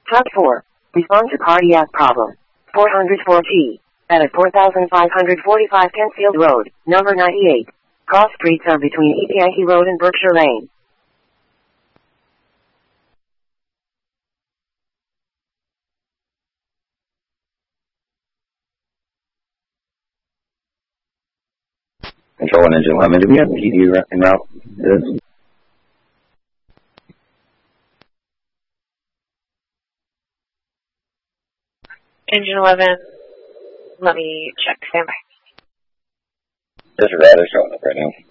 Top 4. Respond to cardiac problem. 404G. At 4545 Kentfield Road, number 98. Cross streets are between East Yankee Road and Berkshire Lane. Control and Engine 11. Do we have PD en route? Engine 11, let me check. Stand by. This is rather showing up right now.